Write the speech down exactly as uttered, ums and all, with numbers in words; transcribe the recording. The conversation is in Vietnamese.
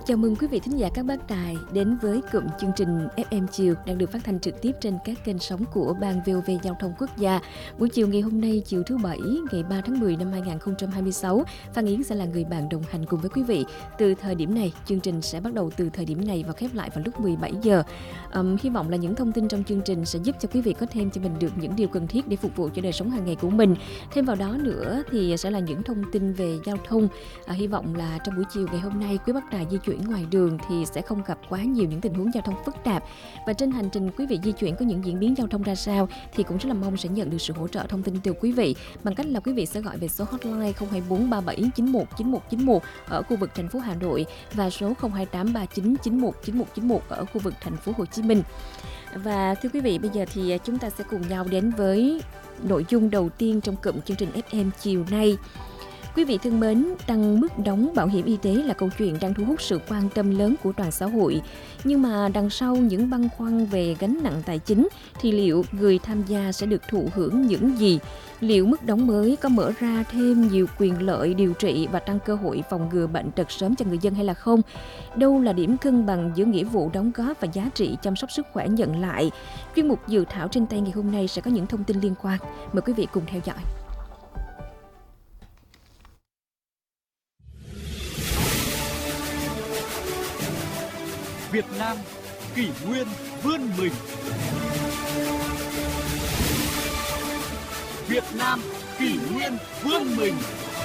Chào mừng quý vị thính giả các bác đài đến với cụm chương trình ép em Chiều đang được phát thanh trực tiếp trên các kênh sóng của Ban vê o vê Giao thông Quốc gia. Buổi chiều ngày hôm nay, chiều thứ Bảy, ngày ba tháng mười năm hai nghìn không trăm hai mươi sáu, Phan Yến sẽ là người bạn đồng hành cùng với quý vị. Từ thời điểm này, chương trình sẽ bắt đầu từ thời điểm này và khép lại vào lúc mười bảy giờ. Um, hy vọng là những thông tin trong chương trình sẽ giúp cho quý vị có thêm cho mình được những điều cần thiết để phục vụ cho đời sống hàng ngày của mình. Thêm vào đó nữa thì sẽ là những thông tin về giao thông. À, hy vọng là trong buổi chiều ngày hôm nay, quý bác đài di chuyển ngoài đường thì sẽ không gặp quá nhiều những tình huống giao thông phức tạp. Và trên hành trình quý vị di chuyển có những diễn biến giao thông ra sao thì cũng rất là mong sẽ nhận được sự hỗ trợ thông tin từ quý vị bằng cách là quý vị sẽ gọi về số hotline không hai bốn ba bảy chín một chín một chín một ở khu vực thành phố Hà Nội và số không hai tám ba chín chín một chín một chín một ở khu vực thành phố Hồ Chí Minh. Và thưa quý vị, bây giờ thì chúng ta sẽ cùng nhau đến với nội dung đầu tiên trong cụm chương trình ép em chiều nay. Quý vị thân mến, tăng mức đóng bảo hiểm y tế là câu chuyện đang thu hút sự quan tâm lớn của toàn xã hội. Nhưng mà đằng sau những băn khoăn về gánh nặng tài chính thì liệu người tham gia sẽ được thụ hưởng những gì? Liệu mức đóng mới có mở ra thêm nhiều quyền lợi điều trị và tăng cơ hội phòng ngừa bệnh tật sớm cho người dân hay là không? Đâu là điểm cân bằng giữa nghĩa vụ đóng góp và giá trị chăm sóc sức khỏe nhận lại? Chuyên mục dự thảo trên tay ngày hôm nay sẽ có những thông tin liên quan. Mời quý vị cùng theo dõi. Việt Nam kỷ nguyên vươn mình. Việt Nam kỷ nguyên vươn mình.